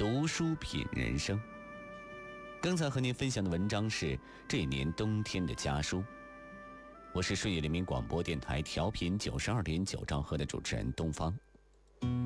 读书品人生。刚才和您分享的文章是这一年冬天的家书。我是顺义人民广播电台调频92.9兆赫的主持人东方。